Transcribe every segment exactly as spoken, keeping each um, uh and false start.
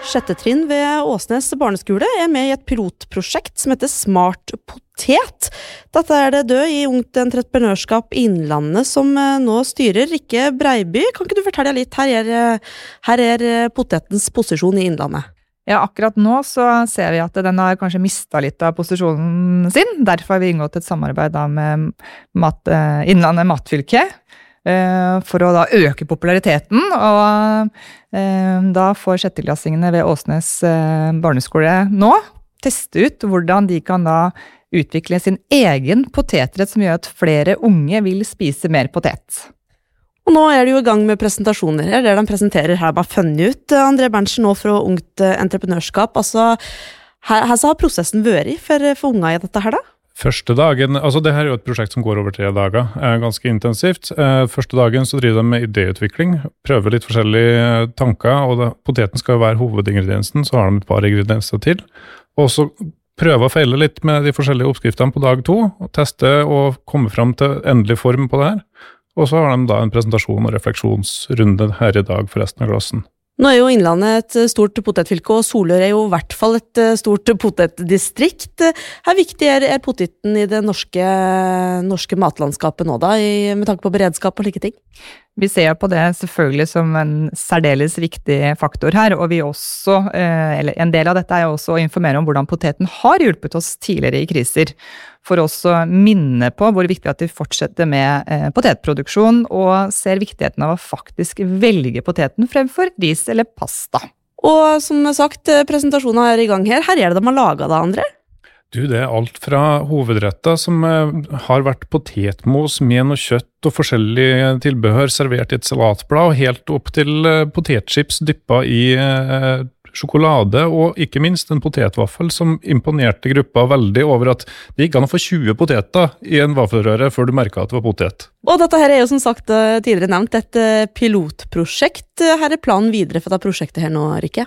Sjette trinn ved Åsnes barneskole er med i et pilotprosjekt som heter Smart Potet. Dette er det Dø i Ungt Entreprenørskap Innlandet som nå styrer. Rikke Breiby, kan ikke du fortelle litt? Her er, her er potetens posisjon i Innlandet. Ja, akkurat nå så ser vi at den har kanskje mistet litt av posisjonen sin. Derfor har vi inngått et samarbeid da med mat, Innlandet Matfylke, for å da øke populariteten, og eh, da får sjetteklassingene ved Åsnes eh, barneskole nå teste ut hvordan de kan da utvikle sin egen potetrett som gjør at flere unge vil spise mer potet. Og nå er det jo i gang med presentasjoner her, der de presenterer her bare funnet ut. André Berntsen nå fra Ungt Entreprenørskap, altså her, her så har prosessen vært for, for unge i dette her da? Første dagen, altså det her er jo et prosjekt som går over tre dager, ganske intensivt. Første dagen så driver de med idéutvikling, prøver litt forskjellige tanker, og da, poteten skal jo være hovedingrediensen, så har de et par ingredienser til. Og så prøve å feile litt med de forskjellige oppskriftene på dag to, og teste og komme frem til endelig form på det her. Og så har de da en presentasjon og refleksjonsrunde her i dag for resten av klassen. Nå er jo Innlandet et stort potetfylke, og Solør er jo i hvert fall et stort potetdistrikt. Hvor viktig er, er poteten i det norske, norske matlandskapet nå da, i, med tanke på beredskap og like ting? Vi ser på det selvfølgelig som en særdeles viktig faktor her, og vi også, eller en del av dette er jo også å informere om hvordan poteten har hjulpet oss tidligere i kriser, for også minne på hvor viktig at vi fortsetter med potetproduksjon, og ser viktigheten av å faktisk velge poteten fremfor ris eller pasta. Og som sagt, presentasjonen er i gang her. Her er det de har laget det, André? Du, det er alt fra hovedretter som har vært potetmos med noe kjøtt og forskjellige tilbehør servert i et salatblad, og helt opp til potetchips dyppet i sjokolade, og ikke minst en potetvaffel som imponerte gruppa veldig over at det gikk an å få tjue poteter i en vaffelrøre før du merket at det var potet. Og dette her er jo som sagt tidligere nevnt et pilotprosjekt. Her er planen videre for dette prosjektet her nå, Rikke?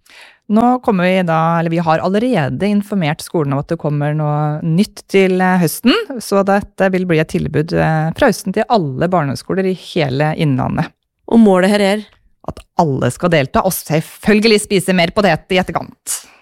Nå kommer vi da, eller vi har allerede informert skolen om at det kommer noe nytt til høsten, så dette vil bli et tilbud fra høsten til alle barneskoler i hele Innlandet. Og målet her er? At alle skal delta, og selvfølgelig spise mer potet i etterkant.